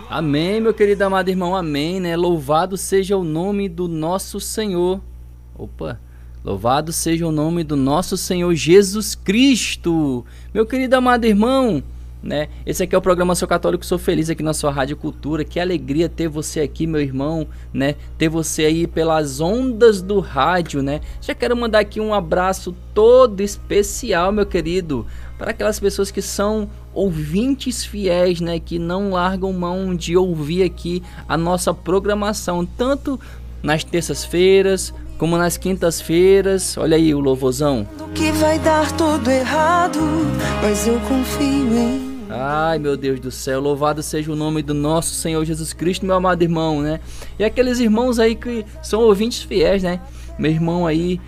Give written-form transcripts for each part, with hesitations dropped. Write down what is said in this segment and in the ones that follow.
Amém, meu querido amado irmão, amém, né? Louvado seja o nome do nosso Senhor. Opa! Louvado seja o nome do nosso Senhor Jesus Cristo. Meu querido amado irmão, né? Esse aqui é o programa Sou Católico, Sou Feliz aqui na sua Rádio Cultura. Que alegria ter você aqui, meu irmão, né? Ter você aí pelas ondas do rádio, né? Já quero mandar aqui um abraço todo especial, meu querido, para aquelas pessoas que são ouvintes fiéis, né? Que não largam mão de ouvir aqui a nossa programação, tanto nas terças-feiras como nas quintas-feiras. Olha aí o louvorzão. Que vai dar tudo errado, mas eu confio em... Ai, meu Deus do céu, louvado seja o nome do nosso Senhor Jesus Cristo, meu amado irmão, né? E aqueles irmãos aí que são ouvintes fiéis, né? Meu irmão aí,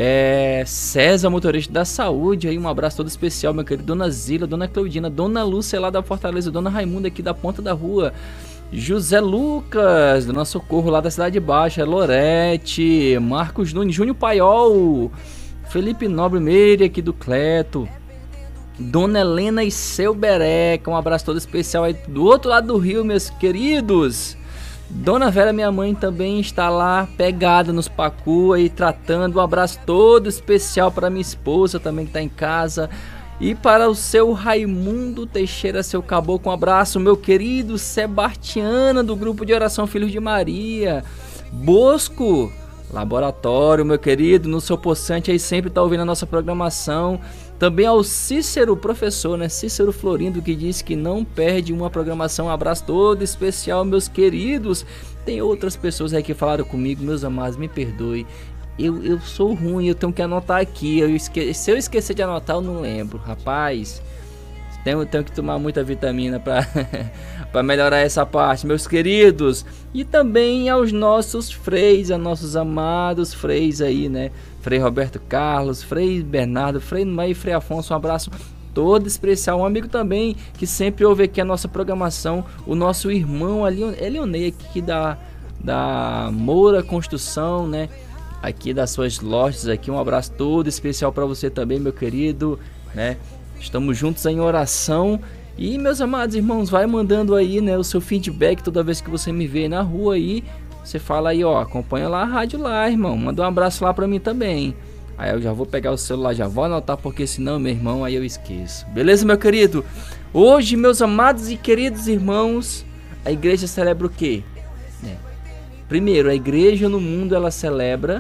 César, motorista da saúde, aí um abraço todo especial, meu querido. Dona Zila, Dona Claudina, Dona Lúcia lá da Fortaleza, Dona Raimunda aqui da Ponta da Rua, José Lucas, Dona Socorro lá da Cidade Baixa, Lorete, Marcos Nunes, Júnior Paiol, Felipe Nobre Meire aqui do Cleto, Dona Helena e seu Bereca, um abraço todo especial aí do outro lado do rio, meus queridos. Dona Vera, minha mãe, também está lá pegada nos pacu aí tratando. Um abraço todo especial para minha esposa também que está em casa. E para o seu Raimundo Teixeira, seu caboclo, um abraço, meu querido Sebastiana, do grupo de oração Filhos de Maria. Bosco Laboratório, meu querido, no seu poçante aí sempre tá ouvindo a nossa programação. Também ao Cícero, professor, né? Cícero Florindo, que diz que não perde uma programação. Um abraço todo especial, meus queridos. Tem outras pessoas aí que falaram comigo, meus amados, me perdoe. Eu sou ruim, eu tenho que anotar aqui. Se eu esquecer de anotar, eu não lembro. Rapaz, tenho que tomar muita vitamina para melhorar essa parte, meus queridos. E também aos nossos freis, a nossos amados freis aí, né? Frei Roberto Carlos, Frei Bernardo, Frei Noé e Frei Afonso, um abraço todo especial. Um amigo também que sempre ouve aqui a nossa programação, o nosso irmão Elionei aqui da Moura Construção, né? Aqui das suas lojas aqui, um abraço todo especial para você também, meu querido, né? Estamos juntos em oração. E meus amados irmãos, vai mandando aí, né, o seu feedback toda vez que você me vê na rua aí. Você fala aí, ó, acompanha lá a rádio lá, irmão. Manda um abraço lá pra mim também. Aí eu já vou pegar o celular, já vou anotar, porque senão, meu irmão, aí eu esqueço. Beleza, meu querido? Hoje, meus amados e queridos irmãos, a igreja celebra o quê? Primeiro, a igreja no mundo, ela celebra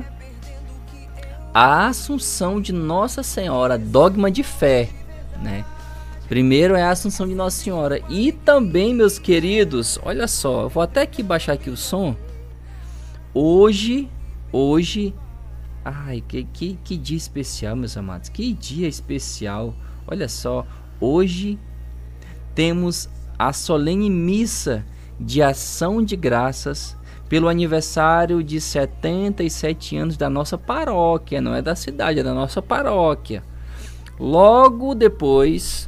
a Assunção de Nossa Senhora, dogma de fé, né? Primeiro é a Assunção de Nossa Senhora. E também, meus queridos, olha só, eu vou até aqui baixar aqui o som. Hoje, ai, que dia especial, meus amados, que dia especial. Olha só, hoje temos a solene missa de ação de graças pelo aniversário de 77 anos da nossa paróquia, não é da cidade, é da nossa paróquia. Logo depois,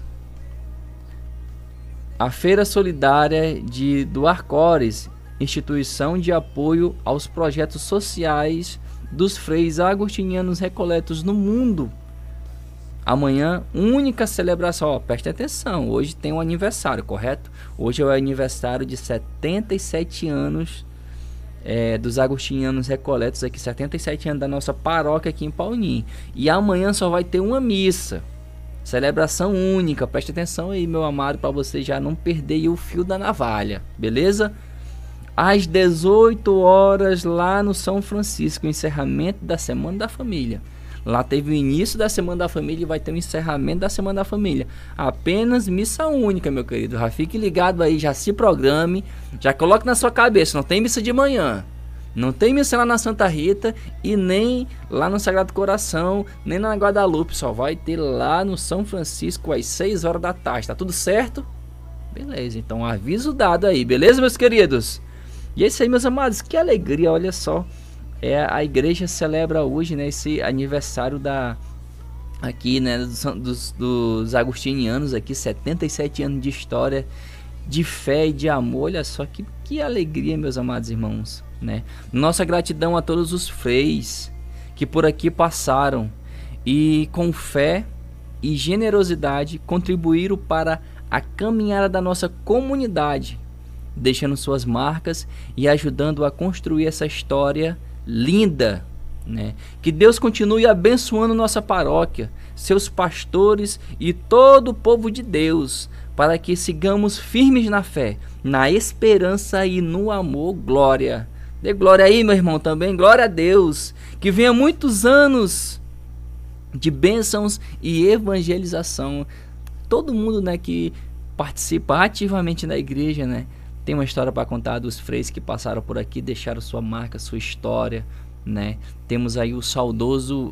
a Feira Solidária do Arcores, instituição de apoio aos projetos sociais dos freis agostinianos recoletos no mundo. Amanhã, única celebração, ó, preste atenção, hoje tem um aniversário, correto? Hoje é o aniversário de 77 anos dos agostinianos recoletos aqui, 77 anos da nossa paróquia aqui em Paulim. E amanhã só vai ter uma missa, celebração única, preste atenção aí, meu amado, para você já não perder o fio da navalha, beleza? Às 18 horas lá no São Francisco, encerramento da Semana da Família. Lá teve o início da Semana da Família e vai ter o encerramento da Semana da Família. Apenas missa única, meu querido. Já fique ligado aí, já se programe, já coloque na sua cabeça, não tem missa de manhã. Não tem missa lá na Santa Rita e nem lá no Sagrado Coração, nem na Guadalupe. Só vai ter lá no São Francisco às 6 horas da tarde. Tá tudo certo? Beleza, então aviso dado aí. Beleza, meus queridos? E é isso aí, meus amados, que alegria, olha só, a igreja celebra hoje, né, esse aniversário aqui, né, dos agostinianos aqui, 77 anos de história, de fé e de amor, olha só, que alegria, meus amados irmãos, né, nossa gratidão a todos os freis que por aqui passaram e com fé e generosidade contribuíram para a caminhada da nossa comunidade, deixando suas marcas e ajudando a construir essa história linda, né? Que Deus continue abençoando nossa paróquia, seus pastores e todo o povo de Deus, para que sigamos firmes na fé, na esperança e no amor. Glória. Dê glória aí, meu irmão, também. Glória a Deus. Que venha muitos anos de bênçãos e evangelização. Todo mundo, né, que participa ativamente da igreja, né, tem uma história para contar dos freis que passaram por aqui, deixaram sua marca, sua história, né? Temos aí o saudoso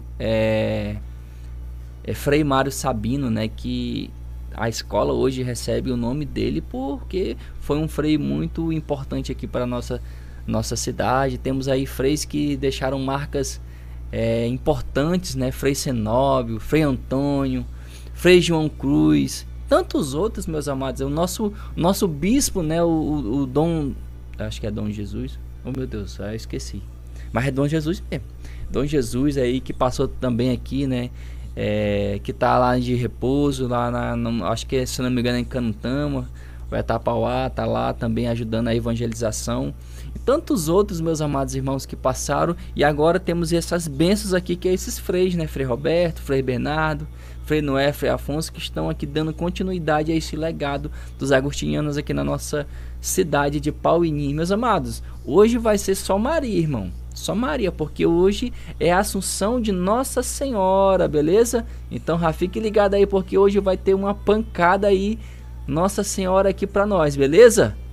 Frei Mário Sabino, né, que a escola hoje recebe o nome dele porque foi um frei muito importante aqui para nossa cidade. Temos aí freis que deixaram marcas importantes, né? Frei Cenóbio, Frei Antônio, Frei João Cruz, tantos outros, meus amados. O nosso bispo, né? O Dom, acho que é Dom Jesus. Oh, meu Deus, esqueci. Mas é Dom Jesus mesmo. Dom Jesus aí que passou também aqui, né? Que tá lá de repouso, lá acho que, se não me engano, em Cantama, o Etapauá, tá lá também ajudando a evangelização. E tantos outros, meus amados irmãos, que passaram. E agora temos essas bênçãos aqui, que é esses freis, né? Frei Roberto, Frei Bernardo, Frei Noé, Frei Afonso, que estão aqui dando continuidade a esse legado dos agostinianos aqui na nossa cidade de Pauini. Meus amados, hoje vai ser só Maria, irmão. Só Maria, porque hoje é a Assunção de Nossa Senhora, beleza? Então já fique ligado aí, porque hoje vai ter uma pancada aí, Nossa Senhora aqui pra nós, beleza?